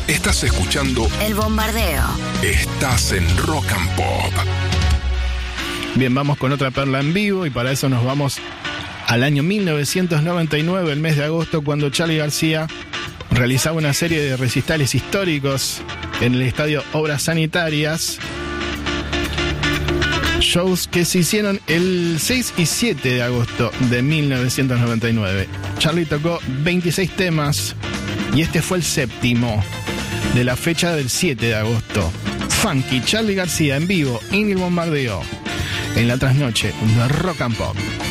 Estás escuchando El Bombardeo. Estás en Rock and Pop. Bien, vamos con otra perla en vivo y para eso nos vamos al año 1999, el mes de agosto, cuando Charly García realizaba una serie de recitales históricos en el estadio Obras Sanitarias. Shows que se hicieron el 6 y 7 de agosto de 1999. Charly tocó 26 temas y este fue el séptimo de la fecha del 7 de agosto. Funky, Charly García en vivo en El Bombardeo, en la trasnoche de Rock and Pop.